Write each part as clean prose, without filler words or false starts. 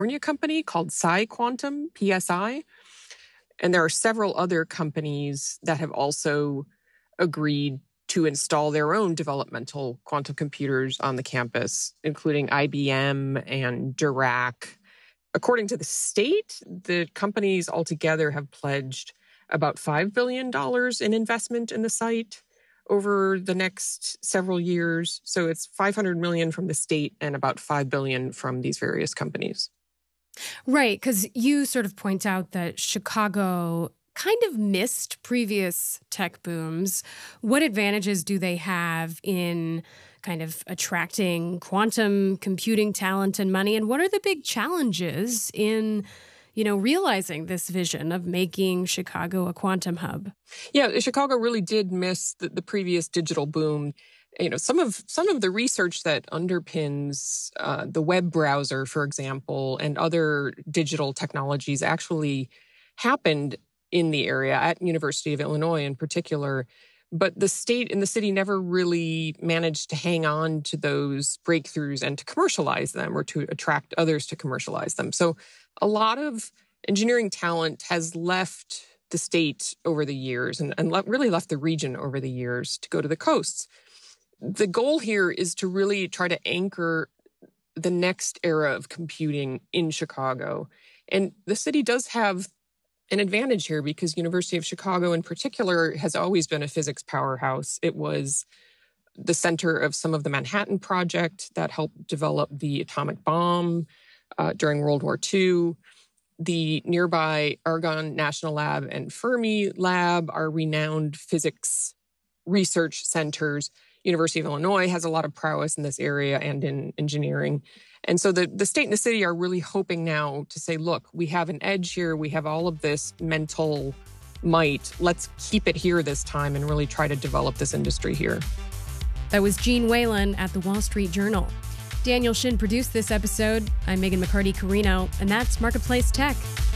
company called Psi Quantum, PSI. And there are several other companies that have also agreed to install their own developmental quantum computers on the campus, including IBM and Dirac. According to the state, the companies altogether have pledged about $5 billion in investment in the site over the next several years. So it's $500 million from the state and about $5 billion from these various companies. Right, because you sort of point out that Chicago kind of missed previous tech booms. What advantages do they have in kind of attracting quantum computing talent and money? And what are the big challenges in, realizing this vision of making Chicago a quantum hub? Yeah, Chicago really did miss the previous digital boom. Some of the research that underpins the web browser, for example, and other digital technologies actually happened in the area at University of Illinois in particular. But the state and the city never really managed to hang on to those breakthroughs and to commercialize them or to attract others to commercialize them. So a lot of engineering talent has left the state over the years and really left the region over the years to go to the coasts. The goal here is to really try to anchor the next era of computing in Chicago. And the city does have an advantage here because University of Chicago in particular has always been a physics powerhouse. It was the center of some of the Manhattan Project that helped develop the atomic bomb during World War II. The nearby Argonne National Lab and Fermi Lab are renowned physics research centers. University of Illinois has a lot of prowess in this area and in engineering. And so the state and the city are really hoping now to say, look, we have an edge here. We have all of this mental might. Let's keep it here this time and really try to develop this industry here. That was Jean Whalen at the Wall Street Journal. Daniel Shin produced this episode. I'm Megan McCarty-Carino, and that's Marketplace Tech.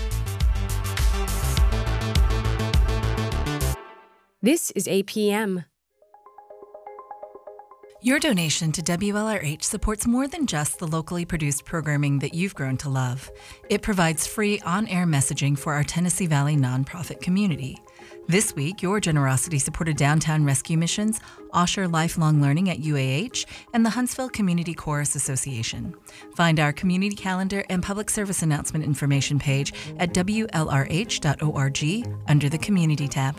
This is APM. Your donation to WLRH supports more than just the locally produced programming that you've grown to love. It provides free on-air messaging for our Tennessee Valley nonprofit community. This week, your generosity supported Downtown Rescue Missions, Osher Lifelong Learning at UAH, and the Huntsville Community Chorus Association. Find our community calendar and public service announcement information page at WLRH.org under the Community tab.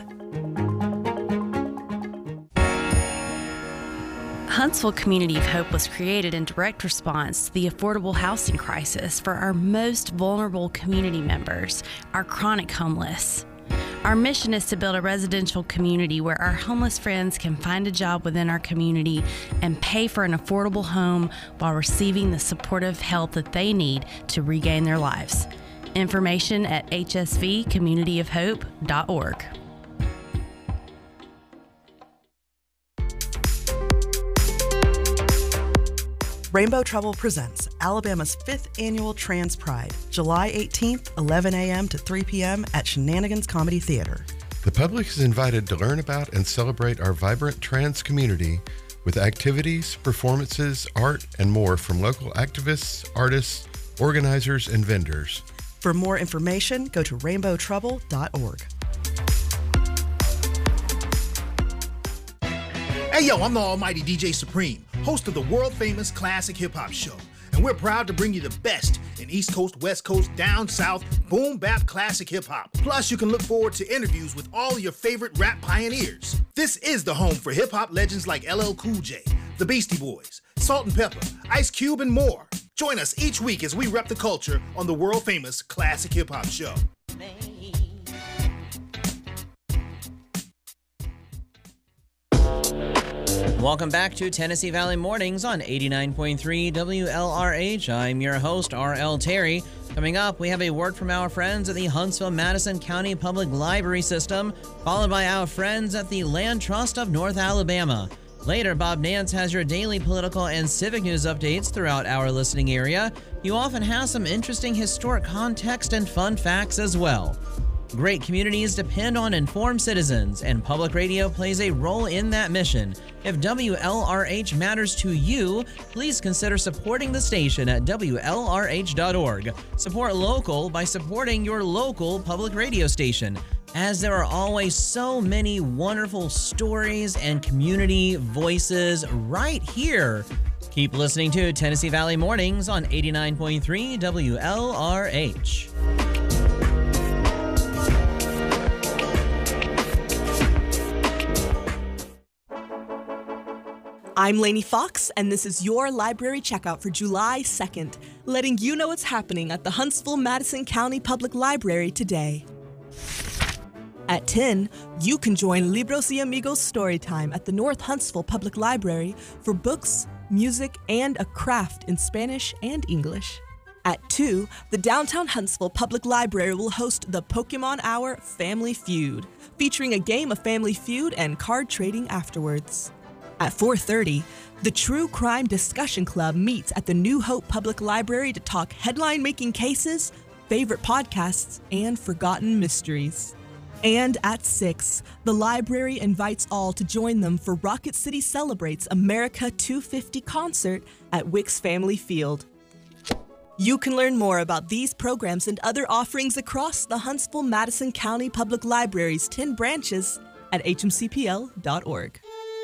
Huntsville Community of Hope was created in direct response to the affordable housing crisis for our most vulnerable community members, our chronic homeless. Our mission is to build a residential community where our homeless friends can find a job within our community and pay for an affordable home while receiving the supportive help that they need to regain their lives. Information at hsvcommunityofhope.org. Rainbow Trouble presents Alabama's 5th Annual Trans Pride, July 18th, 11 a.m. to 3 p.m. at Shenanigans Comedy Theater. The public is invited to learn about and celebrate our vibrant trans community with activities, performances, art, and more from local activists, artists, organizers, and vendors. For more information, go to rainbowtrouble.org. Hey yo, I'm the almighty DJ Supreme, host of the world-famous Classic Hip Hop Show, and we're proud to bring you the best in East Coast, West Coast, down south, boom bap classic hip hop. Plus, you can look forward to interviews with all your favorite rap pioneers. This is the home for hip hop legends like LL Cool J, the Beastie Boys, Salt and Pepper, Ice Cube, and more. Join us each week as we rep the culture on the world-famous Classic Hip Hop Show. Welcome back to Tennessee Valley Mornings on 89.3 WLRH. I'm your host, R.L. Terry. Coming up, we have a word from our friends at the Huntsville-Madison County Public Library System, followed by our friends at the Land Trust of North Alabama. Later, Bob Nance has your daily political and civic news updates throughout our listening area. You often have some interesting historic context and fun facts as well. Great communities depend on informed citizens, and public radio plays a role in that mission. If WLRH matters to you, please consider supporting the station at WLRH.org. Support local by supporting your local public radio station, as there are always so many wonderful stories and community voices right here. Keep listening to Tennessee Valley Mornings on 89.3 WLRH. I'm Lainey Fox, and this is your library checkout for July 2nd, letting you know what's happening at the Huntsville-Madison County Public Library today. At 10, you can join Libros y Amigos Storytime at the North Huntsville Public Library for books, music, and a craft in Spanish and English. At 2, the Downtown Huntsville Public Library will host the Pokemon Hour Family Feud, featuring a game of Family Feud and card trading afterwards. At 4:30, the True Crime Discussion Club meets at the New Hope Public Library to talk headline-making cases, favorite podcasts, and forgotten mysteries. And at 6, the library invites all to join them for Rocket City Celebrates America 250 concert at Wicks Family Field. You can learn more about these programs and other offerings across the Huntsville-Madison County Public Library's 10 branches at hmcpl.org.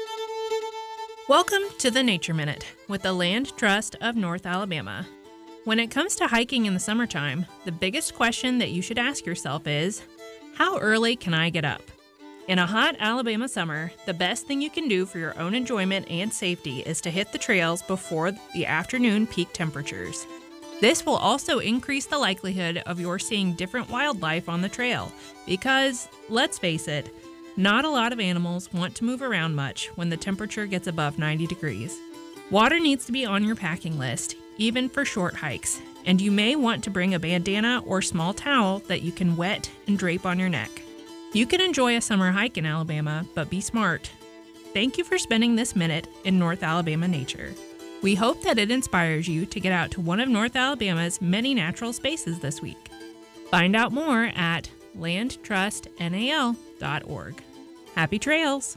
Welcome to the Nature Minute with the Land Trust of North Alabama. When it comes to hiking in the summertime, the biggest question that you should ask yourself is, how early can I get up? In a hot Alabama summer, the best thing you can do for your own enjoyment and safety is to hit the trails before the afternoon peak temperatures. This will also increase the likelihood of your seeing different wildlife on the trail because, let's face it, not a lot of animals want to move around much when the temperature gets above 90 degrees. Water needs to be on your packing list, even for short hikes, and you may want to bring a bandana or small towel that you can wet and drape on your neck. You can enjoy a summer hike in Alabama, but be smart. Thank you for spending this minute in North Alabama nature. We hope that it inspires you to get out to one of North Alabama's many natural spaces this week. Find out more at landtrustnal.org. Happy trails!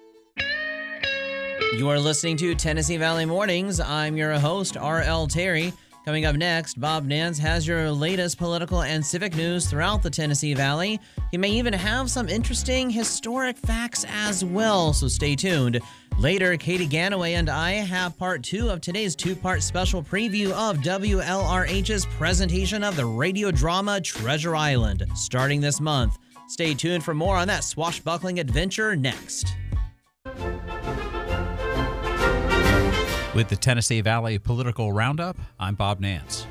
You are listening to Tennessee Valley Mornings. I'm your host, R.L. Terry. Coming up next, Bob Nance has your latest political and civic news throughout the Tennessee Valley. He may even have some interesting historic facts as well, so stay tuned. Later, Katie Ganaway and I have part 2 of today's 2-part special preview of WLRH's presentation of the radio drama Treasure Island, starting this month. Stay tuned for more on that swashbuckling adventure next. With the Tennessee Valley Political Roundup, I'm Bob Nance.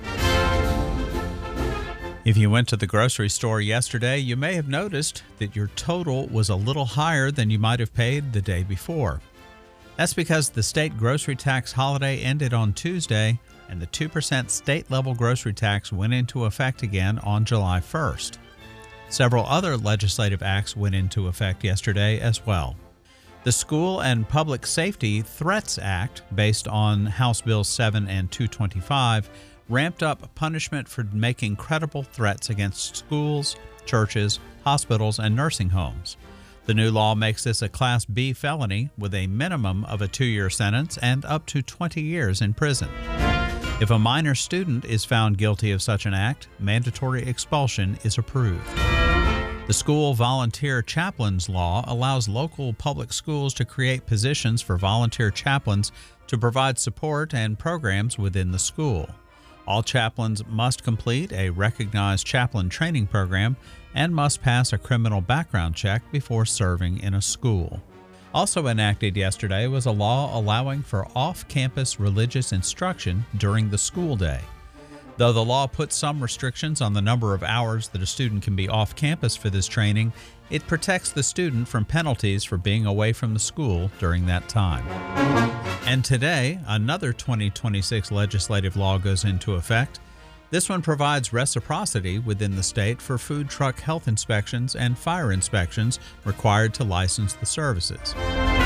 If you went to the grocery store yesterday, you may have noticed that your total was a little higher than you might have paid the day before. That's because the state grocery tax holiday ended on Tuesday, and the 2% state-level grocery tax went into effect again on July 1st. Several other legislative acts went into effect yesterday as well. The School and Public Safety Threats Act, based on House Bills 7 and 225, ramped up punishment for making credible threats against schools, churches, hospitals, and nursing homes. The new law makes this a Class B felony with a minimum of a 2-year sentence and up to 20 years in prison. If a minor student is found guilty of such an act, mandatory expulsion is approved. The School Volunteer Chaplains Law allows local public schools to create positions for volunteer chaplains to provide support and programs within the school. All chaplains must complete a recognized chaplain training program and must pass a criminal background check before serving in a school. Also enacted yesterday was a law allowing for off-campus religious instruction during the school day. Though the law puts some restrictions on the number of hours that a student can be off campus for this training, it protects the student from penalties for being away from the school during that time. And today, another 2026 legislative law goes into effect. This one provides reciprocity within the state for food truck health inspections and fire inspections required to license the services.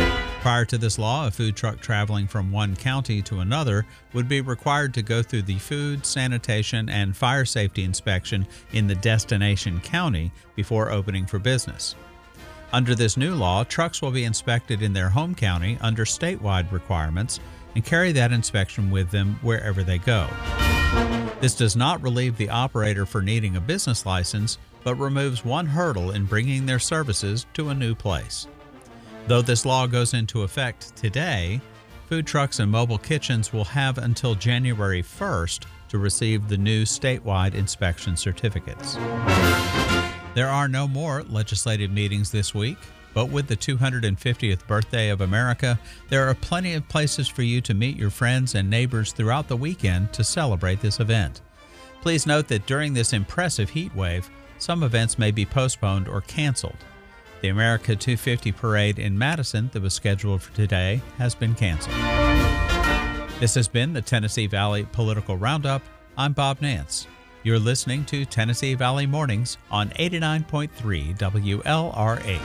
Prior to this law, a food truck traveling from one county to another would be required to go through the food, sanitation, and fire safety inspection in the destination county before opening for business. Under this new law, trucks will be inspected in their home county under statewide requirements and carry that inspection with them wherever they go. This does not relieve the operator for needing a business license, but removes one hurdle in bringing their services to a new place. Though this law goes into effect today, food trucks and mobile kitchens will have until January 1st to receive the new statewide inspection certificates. There are no more legislative meetings this week, but with the 250th birthday of America, there are plenty of places for you to meet your friends and neighbors throughout the weekend to celebrate this event. Please note that during this impressive heat wave, some events may be postponed or canceled. The America 250 parade in Madison that was scheduled for today has been canceled. This has been the Tennessee Valley Political Roundup. I'm Bob Nance. You're listening to Tennessee Valley Mornings on 89.3 WLRH.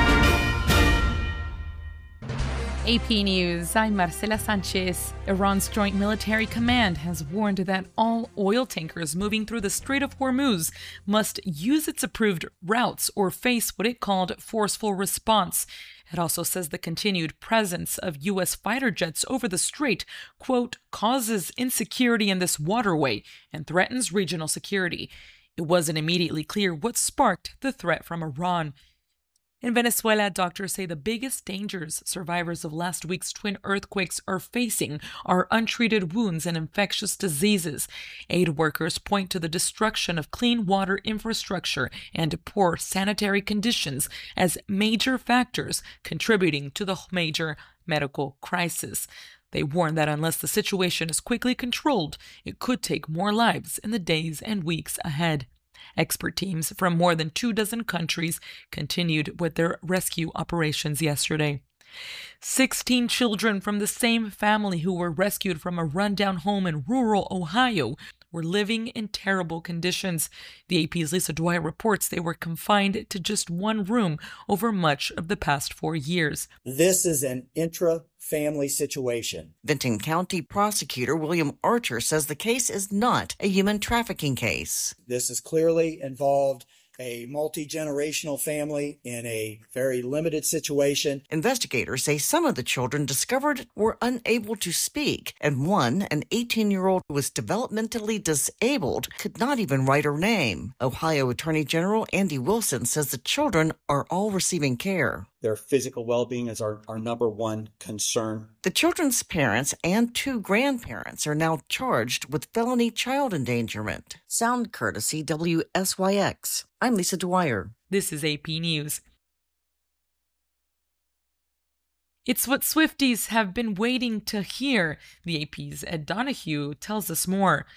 AP News, I'm Marcela Sanchez. Iran's Joint Military Command has warned that all oil tankers moving through the Strait of Hormuz must use its approved routes or face what it called forceful response. It also says the continued presence of U.S. fighter jets over the strait, quote, causes insecurity in this waterway and threatens regional security. It wasn't immediately clear what sparked the threat from Iran. In Venezuela, doctors say the biggest dangers survivors of last week's twin earthquakes are facing are untreated wounds and infectious diseases. Aid workers point to the destruction of clean water infrastructure and poor sanitary conditions as major factors contributing to the major medical crisis. They warn that unless the situation is quickly controlled, it could take more lives in the days and weeks ahead. Expert teams from more than 24 countries continued with their rescue operations yesterday. 16 children from the same family who were rescued from a rundown home in rural Ohio were living in terrible conditions. The AP's Lisa Dwyer reports they were confined to just one room over much of the past 4 years. This is an intra-family situation. Vinton County Prosecutor William Archer says the case is not a human trafficking case. This is clearly involved a multi-generational family in a very limited situation. Investigators say some of the children discovered were unable to speak, and one, an 18-year-old who was developmentally disabled, could not even write her name. Ohio Attorney General Andy Wilson says the children are all receiving care. Their physical well-being is our number one concern. The children's parents and 2 grandparents are now charged with felony child endangerment. Sound courtesy WSYX. I'm Lisa Dwyer. This is AP News. It's what Swifties have been waiting to hear. The AP's Ed Donahue tells us more.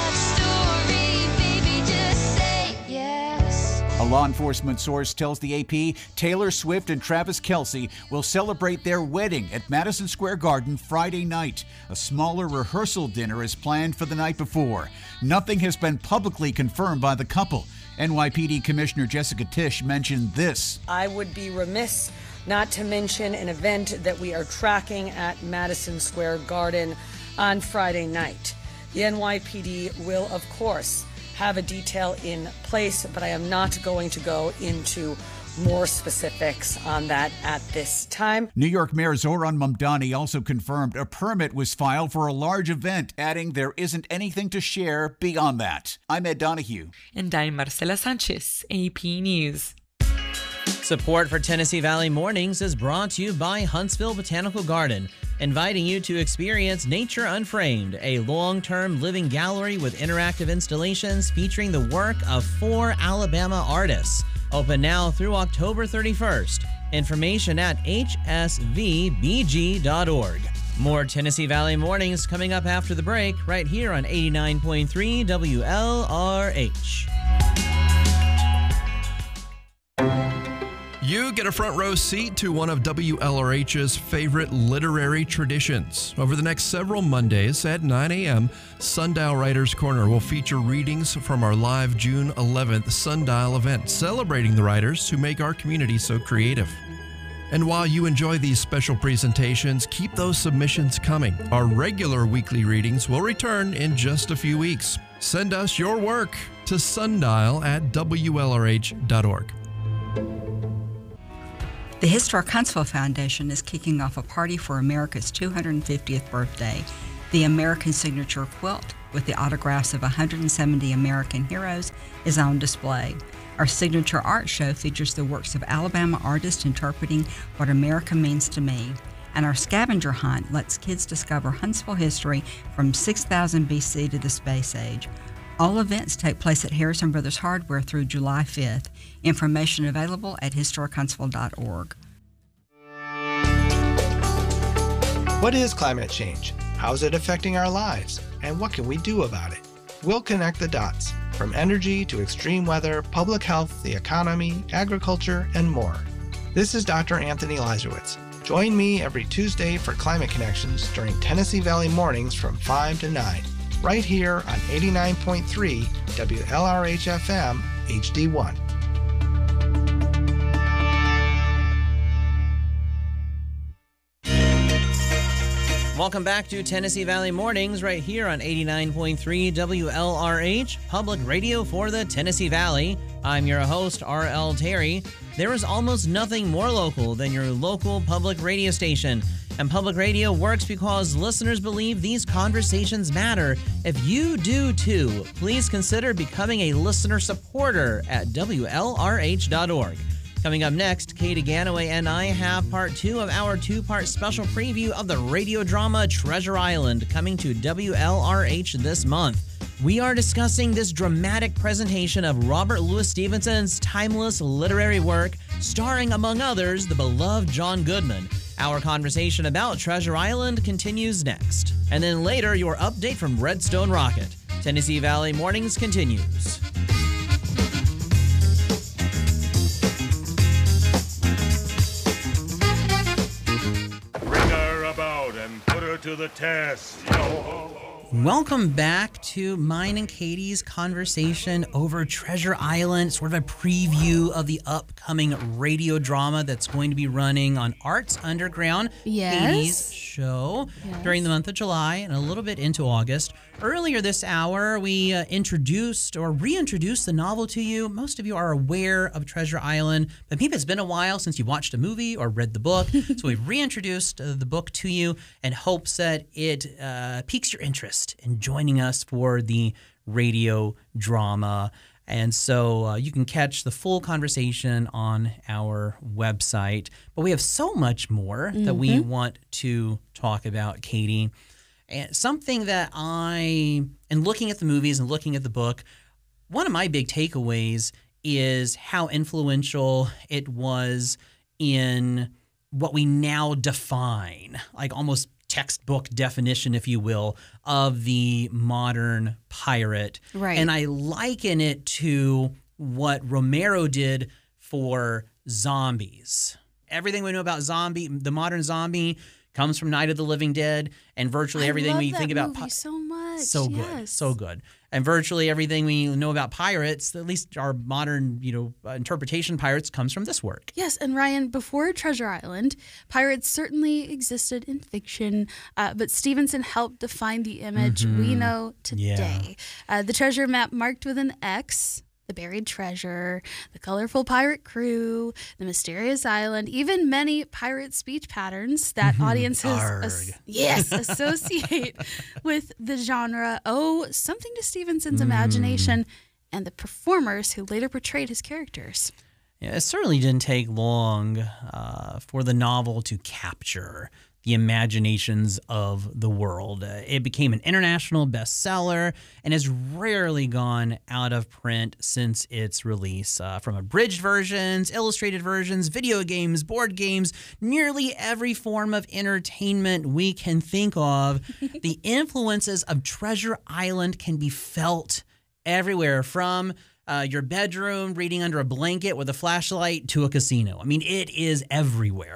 A law enforcement source tells the AP Taylor Swift and Travis Kelce will celebrate their wedding at Madison Square Garden Friday night. A smaller rehearsal dinner is planned for the night before. Nothing has been publicly confirmed by the couple. NYPD Commissioner Jessica Tisch mentioned this. I would be remiss not to mention an event that we are tracking at Madison Square Garden on Friday night. The NYPD will, of course, have a detail in place, but I am not going to go into more specifics on that at this time. New York Mayor Zohran Mamdani also confirmed a permit was filed for a large event, adding there isn't anything to share beyond that. I'm Ed Donahue. And I'm Marcela Sanchez, AP News. Support for Tennessee Valley Mornings is brought to you by Huntsville Botanical Garden, inviting you to experience Nature Unframed, a long-term living gallery with interactive installations featuring the work of 4 Alabama artists. Open now through October 31st. Information at hsvbg.org. More Tennessee Valley Mornings coming up after the break, right here on 89.3 WLRH. You get a front row seat to one of WLRH's favorite literary traditions. Over the next several Mondays at 9 a.m., Sundial Writers Corner will feature readings from our live June 11th Sundial event, celebrating the writers who make our community so creative. And while you enjoy these special presentations, keep those submissions coming. Our regular weekly readings will return in just a few weeks. Send us your work to sundial@WLRH.org. The Historic Huntsville Foundation is kicking off a party for America's 250th birthday. The American Signature Quilt, with the autographs of 170 American heroes, is on display. Our signature art show features the works of Alabama artists interpreting what America means to me. And our scavenger hunt lets kids discover Huntsville history from 6000 BC to the space age. All events take place at Harrison Brothers Hardware through July 5th. Information available at historichuntsville.org. What is climate change? How is it affecting our lives? And what can we do about it? We'll connect the dots, from energy to extreme weather, public health, the economy, agriculture, and more. This is Dr. Anthony Leiserowitz. Join me every Tuesday for Climate Connections during Tennessee Valley Mornings from 5 to 9, right here on 89.3 WLRH-FM HD1. Welcome back to Tennessee Valley Mornings right here on 89.3 WLRH, public radio for the Tennessee Valley. I'm your host, R.L. Terry. There is almost nothing more local than your local public radio station. And public radio works because listeners believe these conversations matter. If you do too, please consider becoming a listener supporter at WLRH.org. Coming up next, Katie Ganaway and I have part 2 of our 2-part special preview of the radio drama Treasure Island, coming to WLRH this month. We are discussing this dramatic presentation of Robert Louis Stevenson's timeless literary work, starring, among others, the beloved John Goodman. Our conversation about Treasure Island continues next. And then later, your update from Redstone Rocket. Tennessee Valley Mornings continues. To the test. Yo. Welcome back to mine and Katie's conversation over Treasure Island, sort of a preview of the upcoming radio drama that's going to be running on Arts Underground, Katie's show during the month of July and a little bit into August. Earlier this hour, we reintroduced the novel to you. Most of you are aware of Treasure Island, but maybe it's been a while since you watched a movie or read the book. So we've reintroduced the book to you in hopes that it piques your interest in joining us for the radio drama. And so you can catch the full conversation on our website. But we have so much more that we want to talk about, Katie. And something that in looking at the movies and looking at the book, one of my big takeaways is how influential it was in what we now define, like almost textbook definition, if you will, of the modern pirate. Right. And I liken it to what Romero did for zombies. Everything we know about the modern zombie, comes from Night of the Living Dead, and virtually everything we think about so much. So good, so good. And virtually everything we know about pirates, at least our modern, interpretation pirates, comes from this work. Yes, and Ryan, before Treasure Island, pirates certainly existed in fiction, but Stevenson helped define the image we know today. Yeah. The treasure map marked with an X, the buried treasure, the colorful pirate crew, the mysterious island, even many pirate speech patterns that audiences associate with the genre owe something to Stevenson's imagination and the performers who later portrayed his characters. Yeah, it certainly didn't take long for the novel to capture the imaginations of the world. It became an international bestseller and has rarely gone out of print since its release. From abridged versions, illustrated versions, video games, board games, nearly every form of entertainment we can think of, the influences of Treasure Island can be felt everywhere, from your bedroom, reading under a blanket with a flashlight, to a casino. I mean, it is everywhere.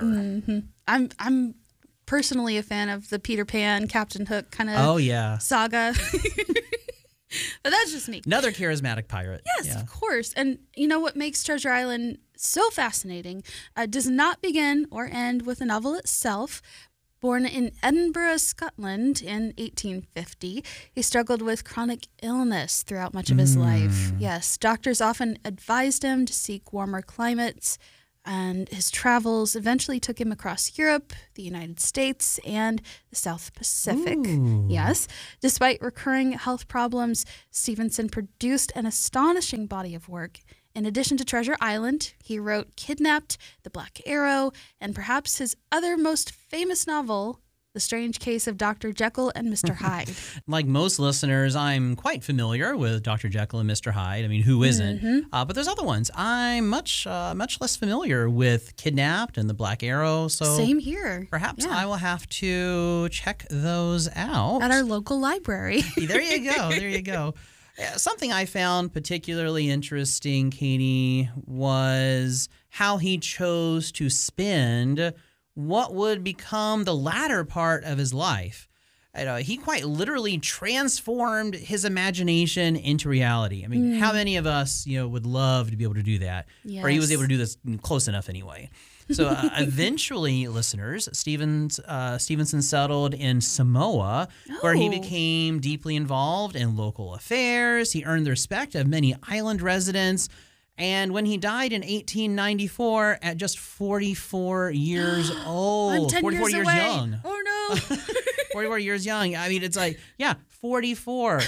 I'm personally a fan of the Peter Pan, Captain Hook kind of saga. But that's just me. Another charismatic pirate. Yes, of course. And you know what makes Treasure Island so fascinating does not begin or end with the novel itself. Born in Edinburgh, Scotland in 1850, he struggled with chronic illness throughout much of his life. Yes, doctors often advised him to seek warmer climates, and his travels eventually took him across Europe, the United States, and the South Pacific. Yes, despite recurring health problems, Stevenson produced an astonishing body of work. In addition to Treasure Island, he wrote Kidnapped, The Black Arrow, and perhaps his other most famous novel, The Strange Case of Dr. Jekyll and Mr. Hyde. Like most listeners, I'm quite familiar with Dr. Jekyll and Mr. Hyde. I mean, who isn't? But there's other ones. I'm much less familiar with Kidnapped and The Black Arrow. So Same here. Perhaps I will have to check those out. At our local library. There you go. There you go. Something I found particularly interesting, Katie, was how he chose to spend what would become the latter part of his life. He quite literally transformed his imagination into reality. I mean, how many of us, would love to be able to do that? Yes. Or he was able to do this close enough anyway. So eventually, listeners, Stevenson settled in Samoa, where he became deeply involved in local affairs. He earned the respect of many island residents. And when he died in 1894 at just 44 years old, I'm 10 44 years away. young. Oh, no. 44 years young. I mean, it's like, 44.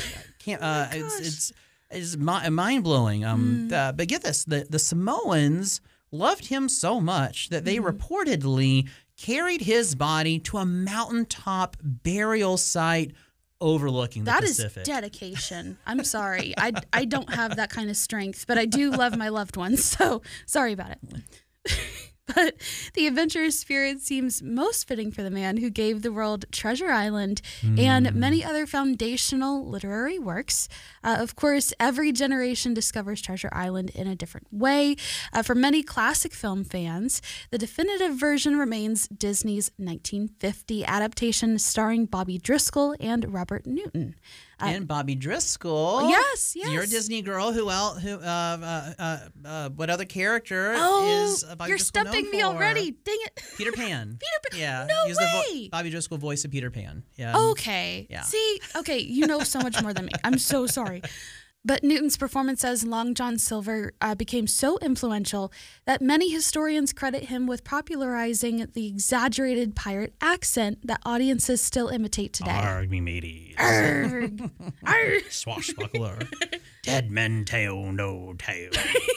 It's mind-blowing. But get this, the Samoans loved him so much that they reportedly carried his body to a mountaintop burial site overlooking the Pacific. That is dedication. I'm sorry. I don't have that kind of strength, but I do love my loved ones, so sorry about it. But the adventurous spirit seems most fitting for the man who gave the world Treasure Island and many other foundational literary works. Of course, every generation discovers Treasure Island in a different way. For many classic film fans, the definitive version remains Disney's 1950 adaptation starring Bobby Driscoll and Robert Newton. And Bobby Driscoll. Yes. You're a Disney girl. Who else? What other character is Bobby You're Driscoll stumping known me for? already. Dang it. Peter Pan. Yeah. No He's way. Bobby Driscoll voice of Peter Pan. Yeah. Okay. Yeah. See, okay, you know so much more than me. I'm so sorry. But Newton's performance as Long John Silver became so influential that many historians credit him with popularizing the exaggerated pirate accent that audiences still imitate today. Arg, me mateys. Arg. Arg. Swashbuckler. Dead men tell no tales.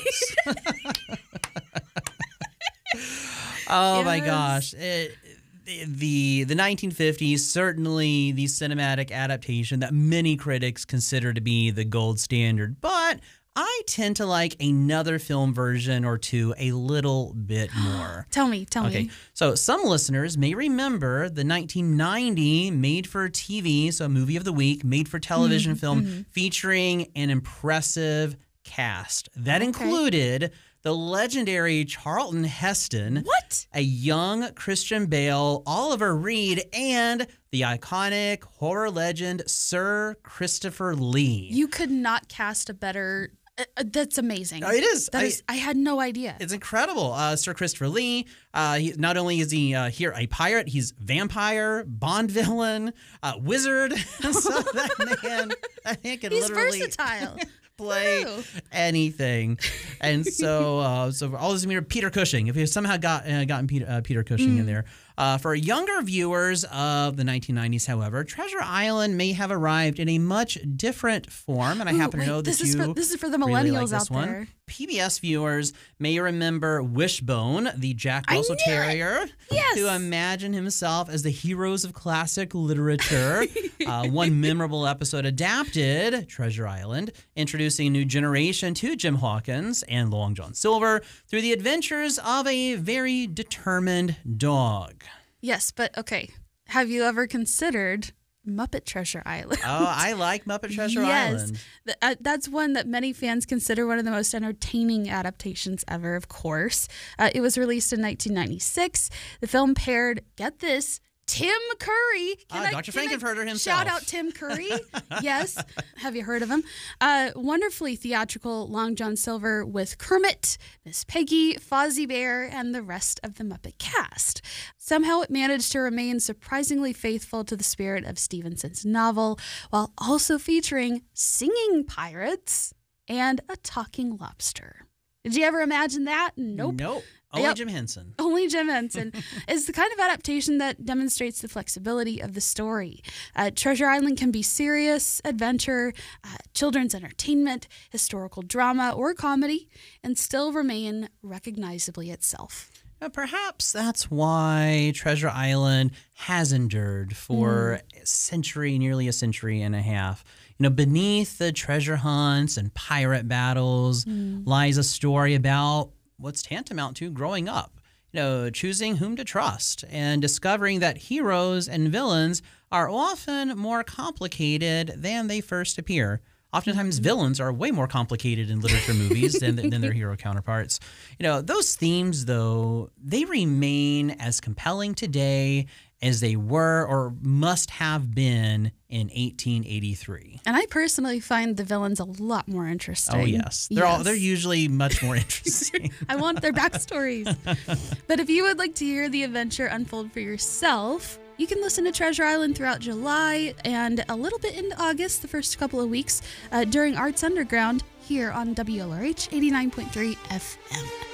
Oh, my gosh. The 1950s, certainly the cinematic adaptation that many critics consider to be the gold standard. But I tend to like another film version or two a little bit more. Tell me. Okay, so some listeners may remember the 1990 made-for-TV, so movie of the week, made-for-television film featuring an impressive cast. That included the legendary Charlton Heston, a young Christian Bale, Oliver Reed, and the iconic horror legend Sir Christopher Lee. You could not cast a better... that's amazing. It is. I had no idea. It's incredible. Sir Christopher Lee, not only is he here a pirate, he's vampire, Bond villain, wizard. So that man can he's literally... versatile. Play anything, and so all this Peter Cushing. If you somehow gotten Peter Cushing in there, for younger viewers of the 1990s, however, Treasure Island may have arrived in a much different form, and I happen to know that this is for the millennials really like this out one. there. PBS viewers may remember Wishbone, the Jack Russell Terrier, who imagined himself as the heroes of classic literature. One memorable episode adapted Treasure Island, introducing a new generation to Jim Hawkins and Long John Silver through the adventures of a very determined dog. Yes, but okay. Have you ever considered Muppet Treasure Island? Oh, I like Muppet Treasure Island. Yes, that's one that many fans consider one of the most entertaining adaptations ever, of course. It was released in 1996. The film paired, get this, Tim Curry. Dr. Frankenfurter himself. Shout out Tim Curry. Yes. Have you heard of him? Wonderfully theatrical Long John Silver with Kermit, Miss Piggy, Fozzie Bear, and the rest of the Muppet cast. Somehow it managed to remain surprisingly faithful to the spirit of Stevenson's novel, while also featuring singing pirates and a talking lobster. Did you ever imagine that? Nope. Only Jim Henson. Only Jim Henson is the kind of adaptation that demonstrates the flexibility of the story. Treasure Island can be serious, adventure, children's entertainment, historical drama, or comedy, and still remain recognizably itself. Perhaps that's why Treasure Island has endured for a century, nearly a century and a half. Beneath the treasure hunts and pirate battles lies a story about what's tantamount to growing up, choosing whom to trust and discovering that heroes and villains are often more complicated than they first appear. Oftentimes, villains are way more complicated in literature movies than their hero counterparts. Those themes, though, they remain as compelling today as they were or must have been in 1883. And I personally find the villains a lot more interesting. Oh, yes. They're usually much more interesting. I want their backstories. But if you would like to hear the adventure unfold for yourself, you can listen to Treasure Island throughout July and a little bit into August, the first couple of weeks, during Arts Underground here on WLRH 89.3 FM.